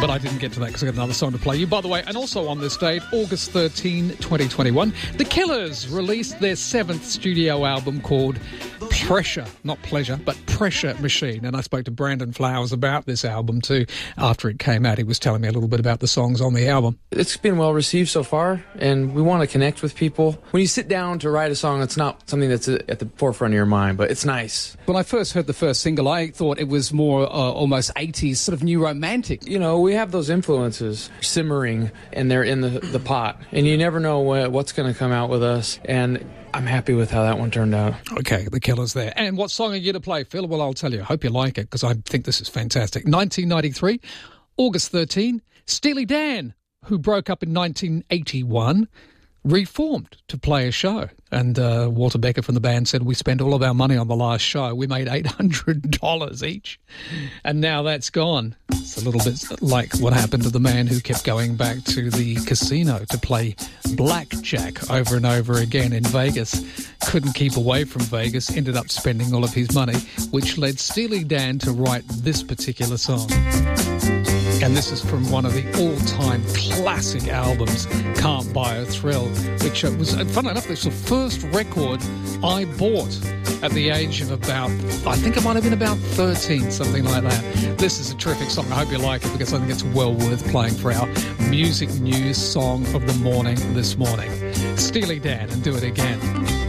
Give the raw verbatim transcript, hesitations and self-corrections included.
But I didn't get to that because I got another song to play you. By the way, and also on this date, August thirteenth, twenty twenty-one, The Killers released their seventh studio album called Pressure, not Pleasure, but Pressure Machine. And I spoke to Brandon Flowers about this album too after it came out. He was telling me a little bit about the songs on the album. It's been well received so far, and we want to connect with people. When you sit down to write a song, it's not something that's at the forefront of your mind, but it's nice. When I first heard the first single, I thought it was more uh, almost eighties, sort of new romantic. You know, we have those influences simmering, and they're in the, the pot, and you never know what, what's going to come out with us, and I'm happy with how that one turned out. Okay, The Killers there. And what song are you to play, Phil? Well, I'll tell you. I hope you like it, because I think this is fantastic. nineteen ninety-three, August thirteenth, Steely Dan, who broke up in nineteen eighty-one, reformed to play a show. And uh, Walter Becker from the band said, we spent all of our money on the last show. We made eight hundred dollars each. And now that's gone. It's a little bit like what happened to the man who kept going back to the casino to play blackjack over and over again in Vegas. Couldn't keep away from Vegas, ended up spending all of his money, which led Steely Dan to write this particular song. And this is from one of the all-time classic albums, Can't Buy a Thrill, which uh, was, fun enough, this was the first record I bought at the age of about, I think it might have been about thirteen, something like that. This is a terrific song. I hope you like it, because I think it's well worth playing for our music news song of the morning this morning. Steely Dan, and Do It Again.